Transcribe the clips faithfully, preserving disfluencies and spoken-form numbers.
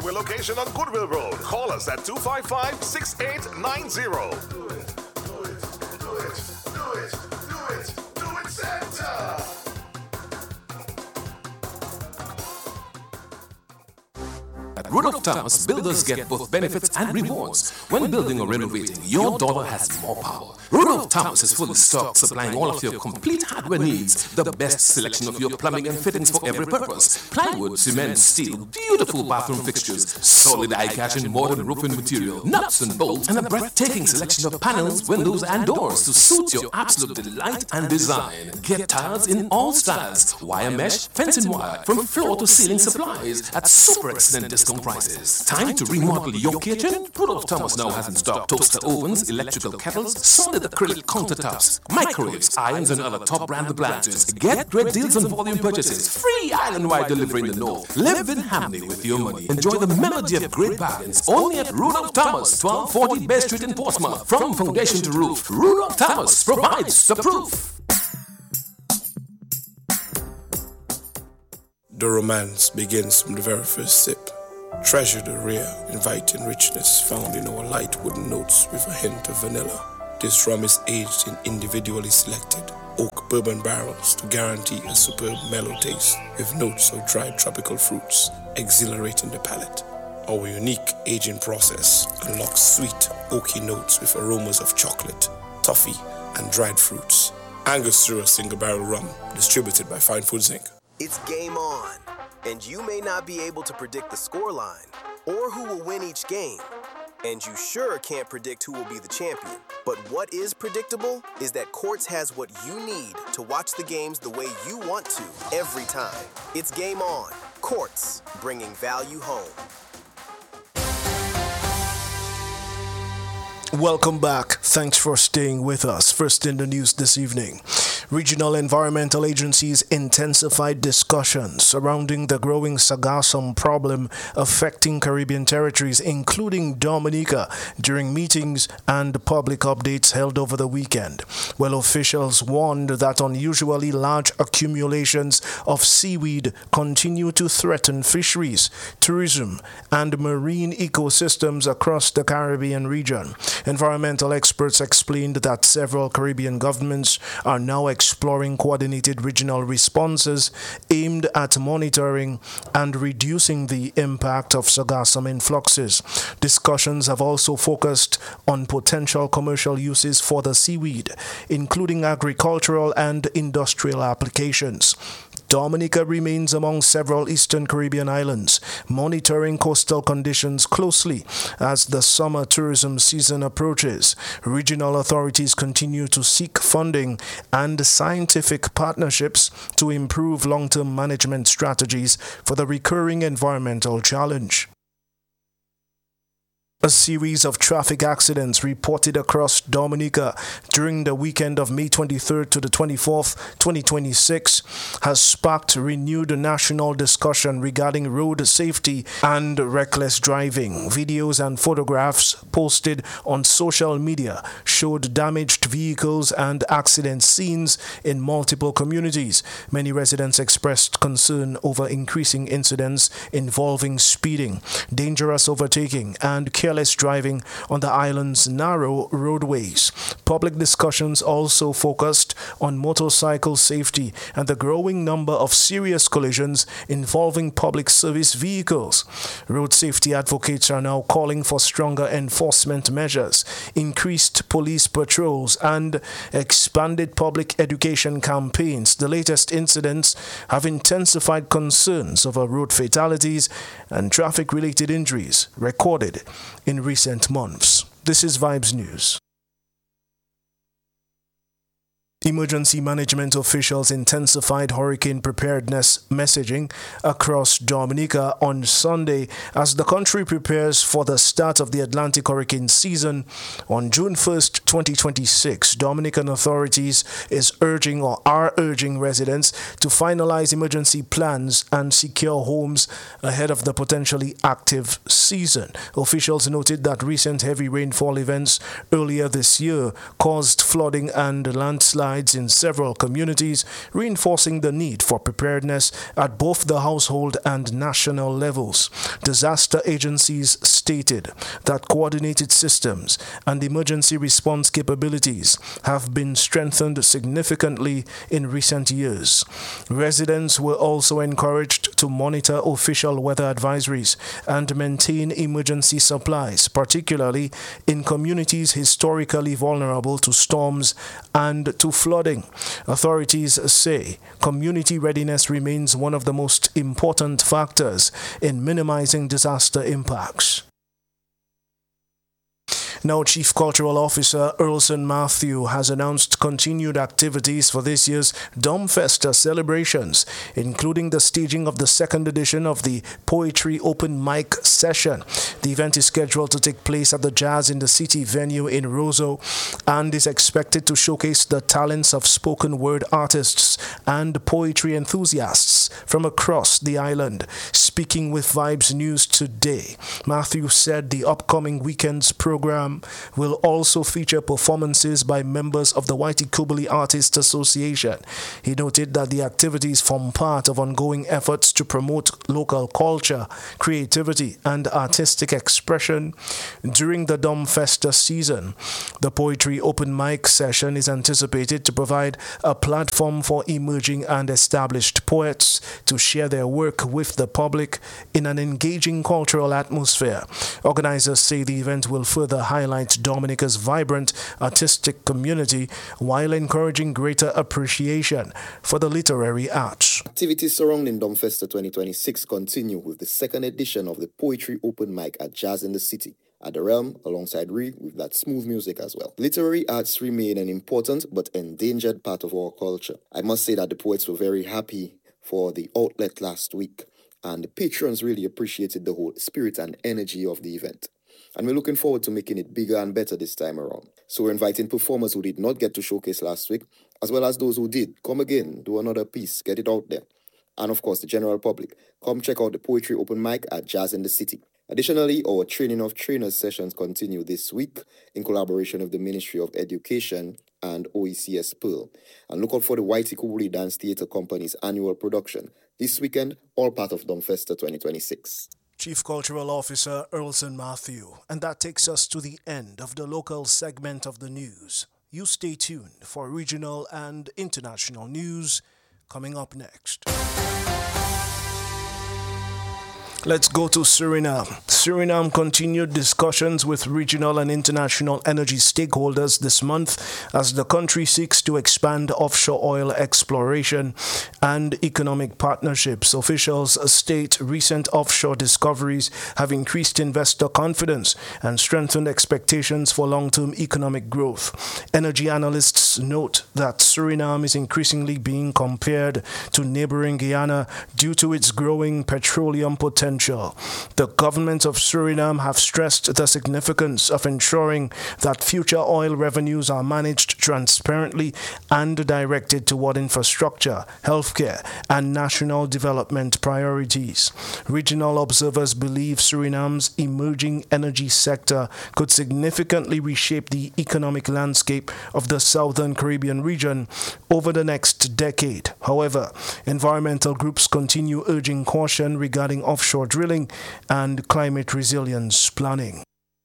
Hardware location on Goodwill Road. Call us at two five five, six eight nine zero. Do it, do it, do it, do it, do it, do it, Santa! At Rudolph Thomas, builders get both benefits and rewards. When building or renovating, your dollar has more power. Rudolph Thomas is fully stocked, supplying all of your complete hardware needs, the best selection of your plumbing and fittings for every purpose. Plywood, cement, steel, beautiful bathroom fixtures, solid eye-catch and modern roofing material, nuts and bolts, and a breathtaking selection of panels, windows, and doors to suit your absolute delight and design. Get tiles in all styles, wire mesh, fencing wire, from floor to ceiling supplies at super excellent discount prices. Time to remodel your kitchen? Rudolph Thomas now has in stock toaster ovens, electrical kettles, solid acrylic countertops, microwaves, irons, and other top brand appliances. Get great deals on volume purchases. Free island-wide delivery in the north. Live in Hamley with your money. Enjoy the melody of great bargains. Only at Rudolph Thomas, twelve forty Bay Street in Portsmouth. From foundation to roof, Rudolph Thomas provides the proof. The romance begins from the very first sip. Treasure the rare, inviting richness found in our light wooden notes with a hint of vanilla. This rum is aged in individually selected oak bourbon barrels to guarantee a superb mellow taste with notes of dried tropical fruits, exhilarating the palate. Our unique aging process unlocks sweet, oaky notes with aromas of chocolate, toffee, and dried fruits. Angus through a single barrel rum, distributed by Fine Foods Incorporated. It's game on, and you may not be able to predict the scoreline or who will win each game. And you sure can't predict who will be the champion. But what is predictable is that Quartz has what you need to watch the games the way you want to every time. It's game on. Quartz, bringing value home. Welcome back. Thanks for staying with us. First in the news this evening. Regional environmental agencies intensified discussions surrounding the growing sargassum problem affecting Caribbean territories, including Dominica, during meetings and public updates held over the weekend. Well, officials warned that unusually large accumulations of seaweed continue to threaten fisheries, tourism, and marine ecosystems across the Caribbean region. Environmental experts explained that several Caribbean governments are now exploring coordinated regional responses aimed at monitoring and reducing the impact of sargassum influxes. Discussions have also focused on potential commercial uses for the seaweed, including agricultural and industrial applications. Dominica remains among several Eastern Caribbean islands, monitoring coastal conditions closely as the summer tourism season approaches. Regional authorities continue to seek funding and scientific partnerships to improve long-term management strategies for the recurring environmental challenge. A series of traffic accidents reported across Dominica during the weekend of May twenty-third to the twenty-fourth, twenty twenty-six has sparked renewed national discussion regarding road safety and reckless driving. Videos and photographs posted on social media showed damaged vehicles and accident scenes in multiple communities. Many residents expressed concern over increasing incidents involving speeding, dangerous overtaking, and careless driving on the island's narrow roadways. Public discussions also focused on motorcycle safety and the growing number of serious collisions involving public service vehicles. Road safety advocates are now calling for stronger enforcement measures, increased police patrols, and expanded public education campaigns. The latest incidents have intensified concerns over road fatalities and traffic-related injuries recorded in recent months. This is Vibes News. Emergency management officials intensified hurricane preparedness messaging across Dominica on Sunday as the country prepares for the start of the Atlantic hurricane season on June first, twenty twenty-six. Dominican authorities is urging or are urging residents to finalize emergency plans and secure homes ahead of the potentially active season. Officials noted that recent heavy rainfall events earlier this year caused flooding and landslides citywides in several communities, reinforcing the need for preparedness at both the household and national levels. Disaster agencies stated that coordinated systems and emergency response capabilities have been strengthened significantly in recent years. Residents were also encouraged to monitor official weather advisories and maintain emergency supplies, particularly in communities historically vulnerable to storms and to flooding. Authorities say community readiness remains one of the most important factors in minimizing disaster impacts. Now, Chief Cultural Officer Earlson Matthew has announced continued activities for this year's Domfesta celebrations, including the staging of the second edition of the Poetry Open Mic Session. The event is scheduled to take place at the Jazz in the City venue in Roseau and is expected to showcase the talents of spoken word artists and poetry enthusiasts from across the island. Speaking with Vibes News today, Matthew said the upcoming weekend's program will also feature performances by members of the Whitey Kubali Artists Association. He noted that the activities form part of ongoing efforts to promote local culture, creativity, and artistic expression during the Domfesta season. The Poetry Open Mic Session is anticipated to provide a platform for emerging and established poets to share their work with the public in an engaging cultural atmosphere. Organizers say the event will further highlight Dominica's vibrant artistic community while encouraging greater appreciation for the literary arts. Activities surrounding Domfesta twenty twenty-six continue with the second edition of the Poetry Open Mic at Jazz in the City at the Realm, alongside Ree with that smooth music as well. Literary arts remain an important but endangered part of our culture. I must say that the poets were very happy for the outlet last week, and the patrons really appreciated the whole spirit and energy of the event. And we're looking forward to making it bigger and better this time around. So we're inviting performers who did not get to showcase last week, as well as those who did. Come again, do another piece, get it out there. And of course, the general public, come check out the Poetry Open Mic at Jazz in the City. Additionally, our Training of Trainers sessions continue this week in collaboration with the Ministry of Education and O E C S Pearl. And look out for the Whitey Kubali Dance Theatre Company's annual production this weekend, all part of Domfesta twenty twenty-six. Chief Cultural Officer Earlson Matthew. And that takes us to the end of the local segment of the news. You stay tuned for regional and international news coming up next. Let's go to Suriname. Suriname continued discussions with regional and international energy stakeholders this month as the country seeks to expand offshore oil exploration and economic partnerships. Officials state recent offshore discoveries have increased investor confidence and strengthened expectations for long-term economic growth. Energy analysts note that Suriname is increasingly being compared to neighboring Guyana due to its growing petroleum potential. The government of Suriname have stressed the significance of ensuring that future oil revenues are managed transparently and directed toward infrastructure, healthcare, and national development priorities. Regional observers believe Suriname's emerging energy sector could significantly reshape the economic landscape of the Southern Caribbean region over the next decade. However, environmental groups continue urging caution regarding offshore drilling and climate resilience planning.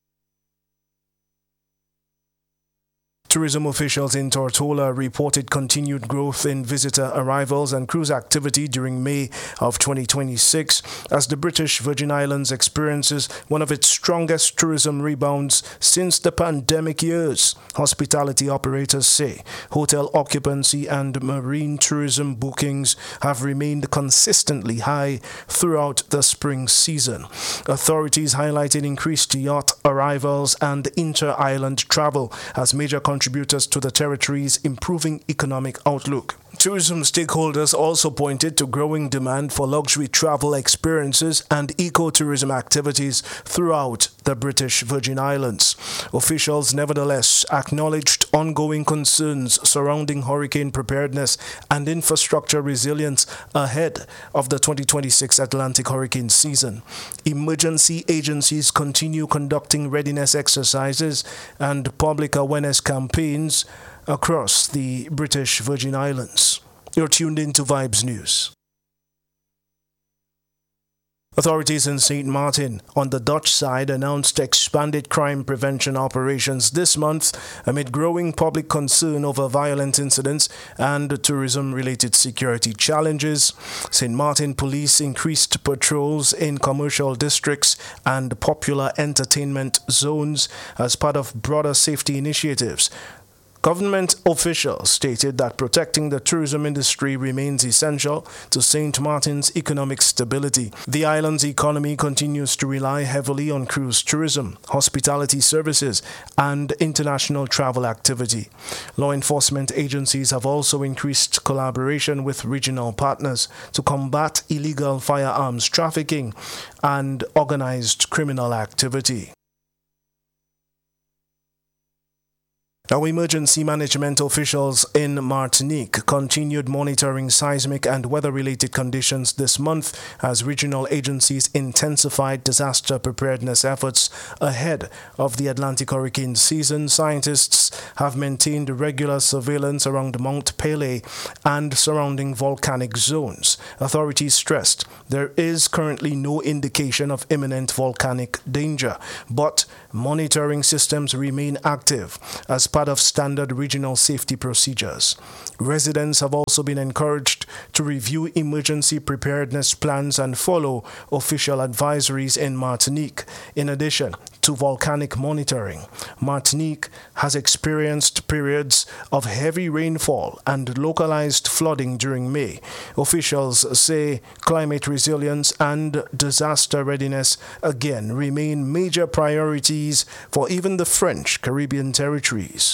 Tourism officials in Tortola reported continued growth in visitor arrivals and cruise activity during May of twenty twenty-six as the British Virgin Islands experiences one of its strongest tourism rebounds since the pandemic years. Hospitality operators say hotel occupancy and marine tourism bookings have remained consistently high throughout the spring season. Authorities highlighted increased yacht arrivals and inter-island travel as major contributors contributors to the territory's improving economic outlook. Tourism stakeholders also pointed to growing demand for luxury travel experiences and ecotourism activities throughout the British Virgin Islands. Officials nevertheless acknowledged ongoing concerns surrounding hurricane preparedness and infrastructure resilience ahead of the twenty twenty-six Atlantic hurricane season. Emergency agencies continue conducting readiness exercises and public awareness campaigns across the British Virgin Islands. You're tuned in to Vibes News. Authorities in Saint Martin on the Dutch side announced expanded crime prevention operations this month amid growing public concern over violent incidents and tourism-related security challenges. Saint Martin police increased patrols in commercial districts and popular entertainment zones as part of broader safety initiatives. Government officials stated that protecting the tourism industry remains essential to Saint Martin's economic stability. The island's economy continues to rely heavily on cruise tourism, hospitality services, and international travel activity. Law enforcement agencies have also increased collaboration with regional partners to combat illegal firearms trafficking and organized criminal activity. Now, emergency management officials in Martinique continued monitoring seismic and weather-related conditions this month as regional agencies intensified disaster preparedness efforts ahead of the Atlantic hurricane season. Scientists have maintained regular surveillance around Mount Pelée and surrounding volcanic zones. Authorities stressed there is currently no indication of imminent volcanic danger, but monitoring systems remain active as part of standard regional safety procedures. Residents have also been encouraged to review emergency preparedness plans and follow official advisories in Martinique. In addition to volcanic monitoring, Martinique has experienced periods of heavy rainfall and localized flooding during May. Officials say climate resilience and disaster readiness again remain major priorities for even the French Caribbean territories.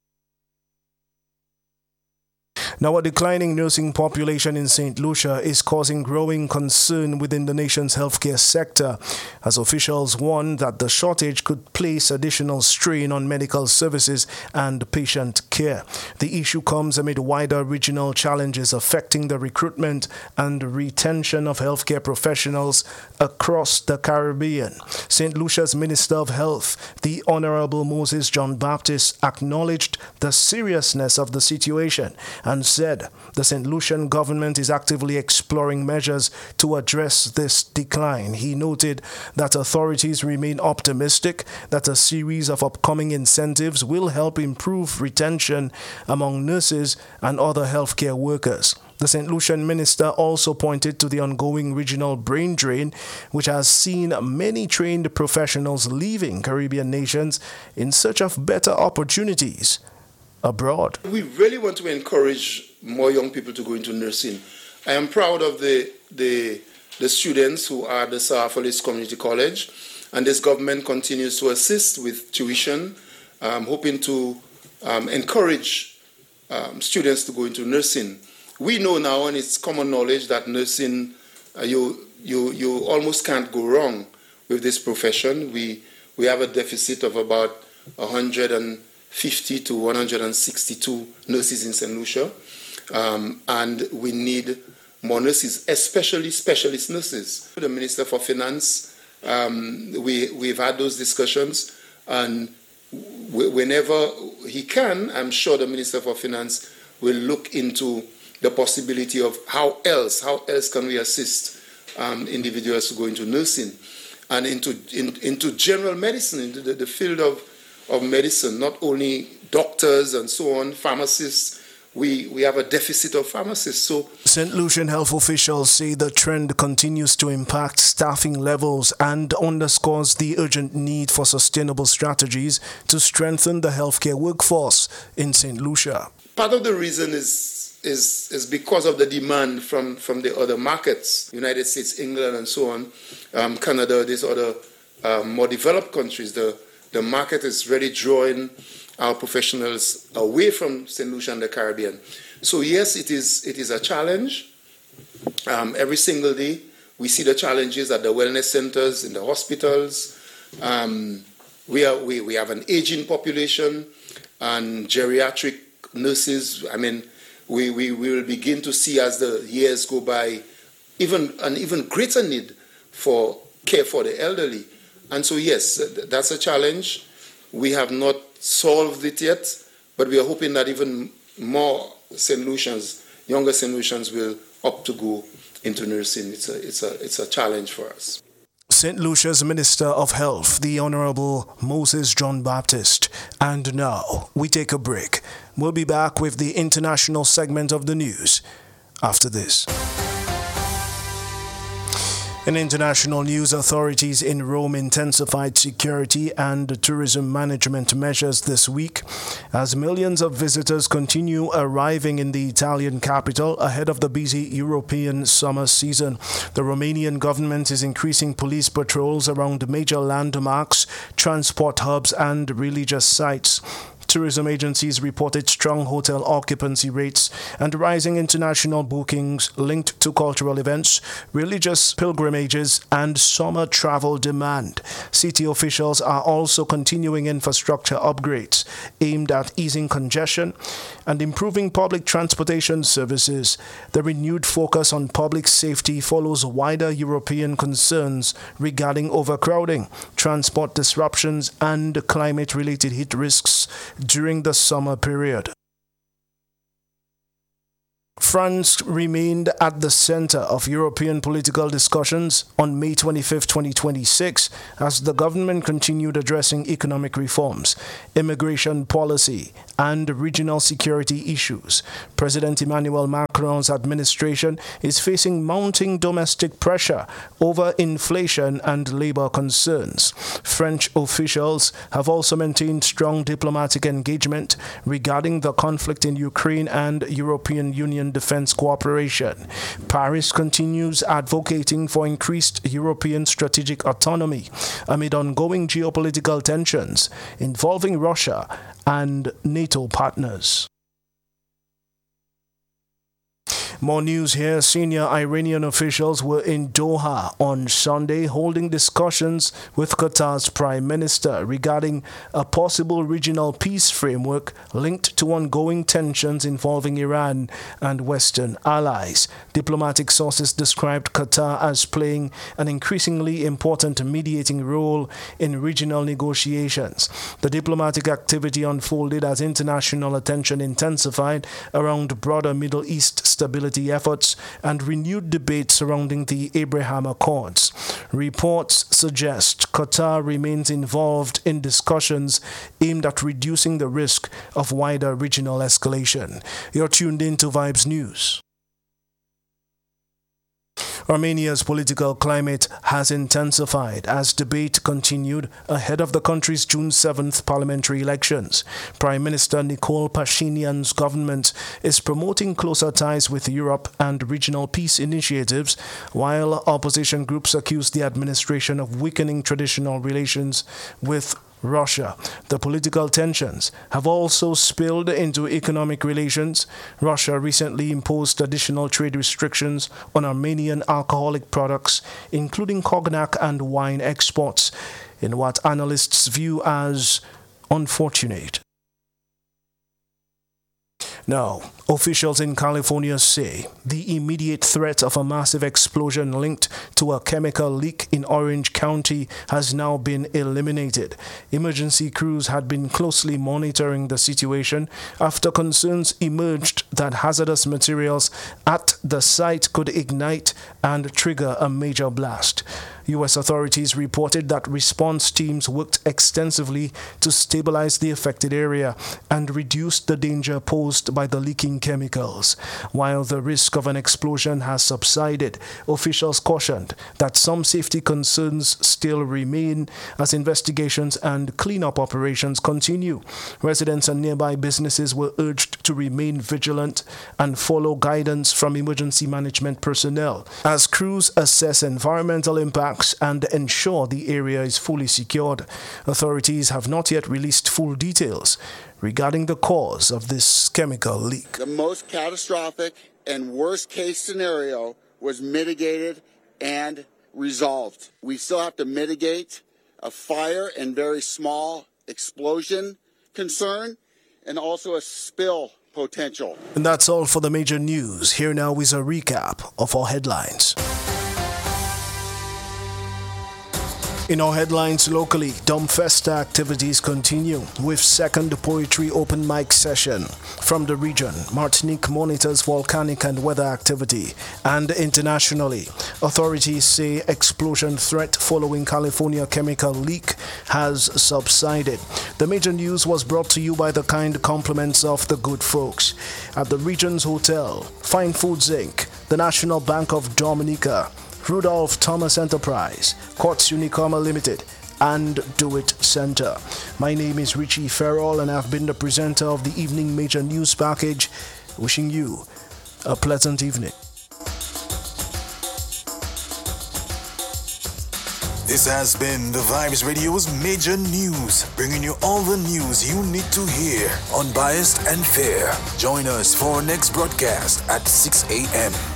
Now, a declining nursing population in Saint Lucia is causing growing concern within the nation's healthcare sector, as officials warn that the shortage could place additional strain on medical services and patient care. The issue comes amid wider regional challenges affecting the recruitment and retention of healthcare professionals across the Caribbean. Saint Lucia's Minister of Health, the Honorable Moses John Baptist, acknowledged the seriousness of the situation and said the Saint Lucian government is actively exploring measures to address this decline. He noted that authorities remain optimistic that a series of upcoming incentives will help improve retention among nurses and other healthcare workers. The Saint Lucian minister also pointed to the ongoing regional brain drain, which has seen many trained professionals leaving Caribbean nations in search of better opportunities abroad. We really want to encourage more young people to go into nursing. I am proud of the the, the students who are at the Sarafolis Community College, and this government continues to assist with tuition, um, hoping to um, encourage um, students to go into nursing. We know now, and it's common knowledge, that nursing, uh, you you you almost can't go wrong with this profession. We we have a deficit of about one hundred fifty to one hundred sixty-two nurses in Saint Lucia, um, and we need more nurses, especially specialist nurses. The Minister for Finance, um, we, we've had those discussions, and w- whenever he can, I'm sure the Minister for Finance will look into the possibility of how else, how else can we assist um, individuals to go into nursing and into in, into general medicine, into the, the field of of medicine, not only doctors and so on, pharmacists. We, we have a deficit of pharmacists. So Saint Lucian health officials say the trend continues to impact staffing levels and underscores the urgent need for sustainable strategies to strengthen the healthcare workforce in Saint Lucia. Part of the reason is is is because of the demand from, from the other markets, United States, England, and so on, um, Canada, these other um, more developed countries. The The market is really drawing our professionals away from Saint Lucia and the Caribbean. So yes, it is it is a challenge. Um, every single day, we see the challenges at the wellness centers, in the hospitals. Um, we are we, we have an aging population and geriatric nurses. I mean, we, we, we will begin to see as the years go by, even an even greater need for care for the elderly. And so, yes, that's a challenge. We have not solved it yet, but But we are hoping that even more Saint Lucians, younger Saint Lucians will opt to go into nursing. It's a, it's a, it's a challenge for us. Saint Lucia's Minister of Health, the Honorable Moses John Baptist. And now, we take a break. We'll be back with the international segment of the news after this. In international news, authorities in Rome intensified security and tourism management measures this week as millions of visitors continue arriving in the Italian capital ahead of the busy European summer season. The Romanian government is increasing police patrols around major landmarks, transport hubs, and religious sites. Tourism agencies reported strong hotel occupancy rates and rising international bookings linked to cultural events, religious pilgrimages, and summer travel demand. City officials are also continuing infrastructure upgrades aimed at easing congestion and improving public transportation services. The renewed focus on public safety follows wider European concerns regarding overcrowding, transport disruptions, and climate-related heat risks during the summer period. France remained at the center of European political discussions on May twenty-fifth, twenty twenty-six, as the government continued addressing economic reforms, immigration policy, and regional security issues. President Emmanuel Macron's administration is facing mounting domestic pressure over inflation and labor concerns. French officials have also maintained strong diplomatic engagement regarding the conflict in Ukraine and European Union defense cooperation. Paris continues advocating for increased European strategic autonomy amid ongoing geopolitical tensions involving Russia and NATO partners. More news here. Senior Iranian officials were in Doha on Sunday holding discussions with Qatar's Prime Minister regarding a possible regional peace framework linked to ongoing tensions involving Iran and Western allies. Diplomatic sources described Qatar as playing an increasingly important mediating role in regional negotiations. The diplomatic activity unfolded as international attention intensified around broader Middle East stability efforts and renewed debate surrounding the Abraham Accords. Reports suggest Qatar remains involved in discussions aimed at reducing the risk of wider regional escalation. You're tuned in to Vibes News. Armenia's political climate has intensified as debate continued ahead of the country's June seventh parliamentary elections. Prime Minister Nikol Pashinyan's government is promoting closer ties with Europe and regional peace initiatives, while opposition groups accuse the administration of weakening traditional relations with Russia. The political tensions have also spilled into economic relations. Russia recently imposed additional trade restrictions on Armenian alcoholic products, including cognac and wine exports, in what analysts view as unfortunate. Now, officials in California say the immediate threat of a massive explosion linked to a chemical leak in Orange County has now been eliminated. Emergency crews had been closely monitoring the situation after concerns emerged that hazardous materials at the site could ignite and trigger a major blast. U S authorities reported that response teams worked extensively to stabilize the affected area and reduce the danger posed by the leaking chemicals. While the risk of an explosion has subsided, officials cautioned that some safety concerns still remain as investigations and cleanup operations continue. Residents and nearby businesses were urged to remain vigilant and follow guidance from emergency management personnel as crews assess environmental impacts and ensure the area is fully secured. Authorities have not yet released full details regarding the cause of this chemical leak. The most catastrophic and worst case scenario was mitigated and resolved. We still have to mitigate a fire and very small explosion concern and also a spill potential. And that's all for the major news. Here now is a recap of our headlines. In our headlines locally, Dumbfesta activities continue with second poetry open mic session from the region. Martinique monitors volcanic and weather activity. And internationally, authorities say explosion threat following California chemical leak has subsided. The major news was brought to you by the kind compliments of the good folks at the Regions Hotel, Fine Foods Incorporated, the National Bank of Dominica, Rudolph Thomas Enterprise, Quartz Unicoma Limited, and Do It Center. My name is Richie Farrell, and I've been the presenter of the evening major news package. Wishing you a pleasant evening. This has been the Vibes Radio's Major News, bringing you all the news you need to hear, unbiased and fair. Join us for our next broadcast at six a.m.